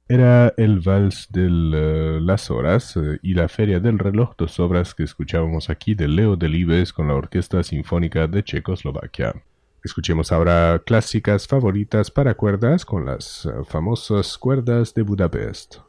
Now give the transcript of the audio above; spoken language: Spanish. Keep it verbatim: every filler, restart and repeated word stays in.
Era el vals de las horas eh, y la feria del reloj, dos obras que escuchábamos aquí de Leo Delibes con la Orquesta Sinfónica de Checoslovaquia. Escuchemos ahora clásicas favoritas para cuerdas con las eh, famosas cuerdas de Budapest.